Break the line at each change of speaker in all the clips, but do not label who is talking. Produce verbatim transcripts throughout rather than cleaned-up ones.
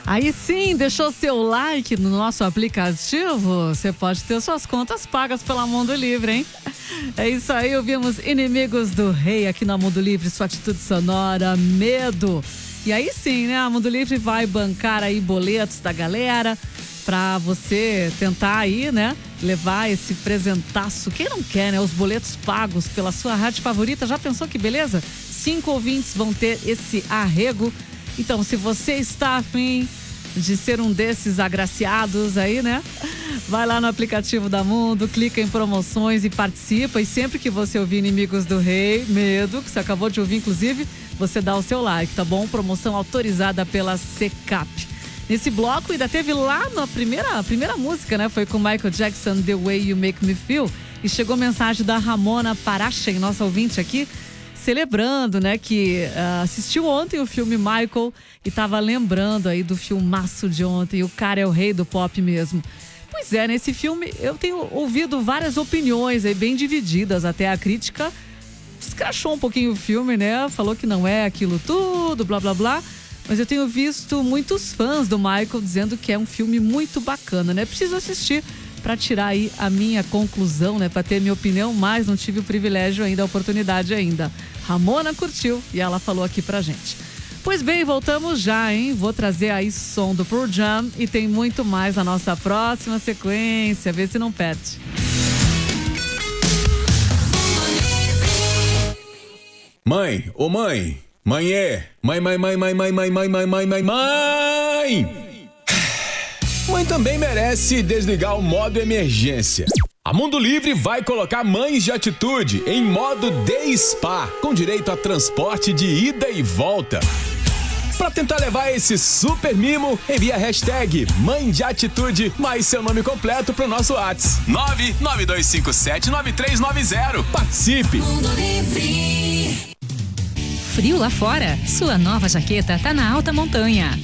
Aí sim, deixou seu like no nosso aplicativo? Você pode ter suas contas pagas pela Mundo Livre, hein? É isso aí, ouvimos Inimigos do Rei aqui na Mundo Livre, sua atitude sonora, Medo. E aí sim, né, a Mundo Livre vai bancar aí boletos da galera pra você tentar aí, né, levar esse presentaço. Quem não quer, né, os boletos pagos pela sua rádio favorita. Já pensou que beleza? Cinco ouvintes vão ter esse arrego. Então, se você está afim de ser um desses agraciados aí, né? Vai lá no aplicativo da Mundo, clica em promoções e participa. E sempre que você ouvir Inimigos do Rei, Medo, que você acabou de ouvir, inclusive, você dá o seu like, tá bom? Promoção autorizada pela Secap. Nesse bloco ainda teve lá na primeira, primeira música, né? Foi com Michael Jackson, The Way You Make Me Feel. E chegou mensagem da Ramona Parachen, nossa ouvinte aqui, celebrando, né, que uh, assistiu ontem o filme Michael e tava lembrando aí do filmaço de ontem. O cara é o rei do pop mesmo. Pois é, nesse filme eu tenho ouvido várias opiniões aí bem divididas. Até a crítica escrachou um pouquinho o filme, né? Falou que não é aquilo tudo, blá blá blá. Mas eu tenho visto muitos fãs do Michael dizendo que é um filme muito bacana, né? Preciso assistir para tirar aí a minha conclusão, né? Para ter minha opinião, mas não tive o privilégio ainda, a oportunidade ainda. Ramona curtiu e ela falou aqui pra gente. Pois bem, voltamos já, hein? Vou trazer aí som do Pearl Jam e tem muito mais na nossa próxima sequência. Vê se não perde.
Mãe, ô mãe, mãe é, mãe, mãe, mãe, mãe, mãe, mãe, mãe, mãe, mãe, mãe, mãe. Mãe também merece desligar o modo emergência. A Mundo Livre vai colocar Mães de Atitude em modo Day Spa, com direito a transporte de ida e volta. Para tentar levar esse super mimo, envia a hashtag Mãe de Atitude mais seu nome completo pro nosso WhatsApp. nove nove dois cinco sete nove três nove zero. Participe!
Mundo Livre.
Frio lá fora? Sua nova jaqueta tá na alta montanha.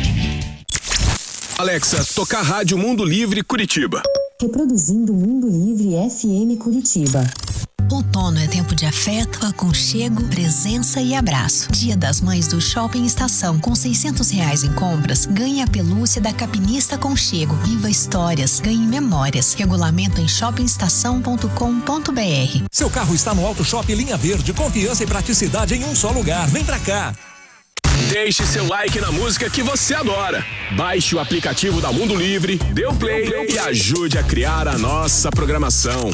Alexa, tocar Rádio Mundo Livre Curitiba.
Reproduzindo Mundo Livre F M Curitiba.
Outono é tempo de afeto, aconchego, presença e abraço. Dia das Mães do Shopping Estação. Com seiscentos reais em compras, ganhe a pelúcia da Capinista Aconchego. Viva histórias, ganhe memórias. Regulamento em shopping estação ponto com ponto b r.
Seu carro está no Auto Shop Linha Verde. Confiança e praticidade em um só lugar. Vem pra cá.
Deixe seu like na música que você adora. Baixe o aplicativo da Mundo Livre, dê o play e ajude a criar a nossa programação.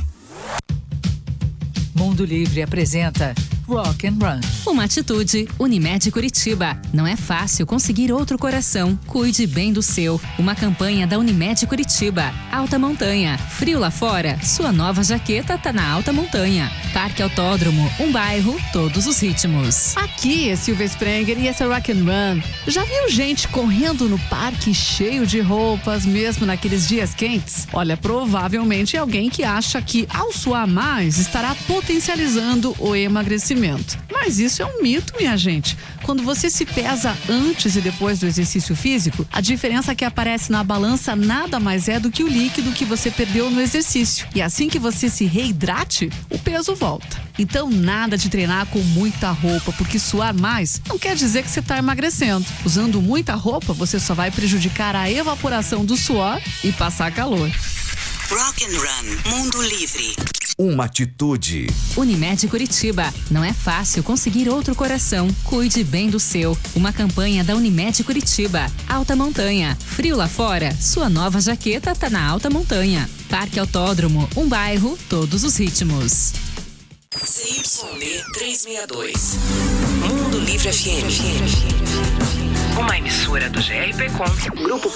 Mundo Livre apresenta Rock and Run. Uma atitude, Unimed Curitiba. Não é fácil conseguir outro coração. Cuide bem do seu. Uma campanha da Unimed Curitiba. Alta Montanha. Frio lá fora? Sua nova jaqueta tá na Alta Montanha. Parque Autódromo. Um bairro, todos os ritmos.
Aqui é Silvia Sprenger e esse é Rock and Run. Já viu gente correndo no parque cheio de roupas, mesmo naqueles dias quentes? Olha, provavelmente é alguém que acha que ao suar mais estará potencializando o emagrecimento. Mas isso é um mito, minha gente. Quando você se pesa antes e depois do exercício físico, a diferença que aparece na balança nada mais é do que o líquido que você perdeu no exercício. E assim que você se reidrate, o peso volta. Então nada de treinar com muita roupa, porque suar mais não quer dizer que você está emagrecendo. Usando muita roupa, você só vai prejudicar a evaporação do suor e passar calor.
Rock and Run, Mundo Livre.
Uma atitude.
Unimed Curitiba. Não é fácil conseguir outro coração. Cuide bem do seu. Uma campanha da Unimed Curitiba. Alta Montanha. Frio lá fora? Sua nova jaqueta tá na Alta Montanha. Parque Autódromo. Um bairro, todos os ritmos.
C Y D trezentos e sessenta e dois. Mundo Livre F M. Uma emissora do G R P Com. Grupo